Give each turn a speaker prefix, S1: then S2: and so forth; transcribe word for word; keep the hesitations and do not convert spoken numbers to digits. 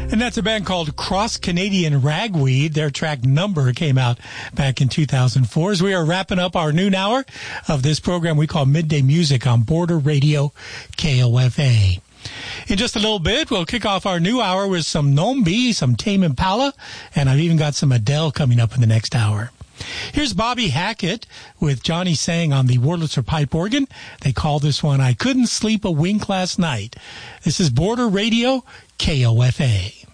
S1: And that's a band called Cross Canadian Ragweed. Their track Number came out back in two thousand four. As we are wrapping up our noon hour of this program we call Midday Music on Border Radio K O F A. In just a little bit, we'll kick off our new hour with some Nombi, some Tame Impala, and I've even got some Adele coming up in the next hour. Here's Bobby Hackett with Johnny Sang on the Wurlitzer pipe organ. They call this one I Couldn't Sleep a Wink Last Night. This is Border Radio K O F A.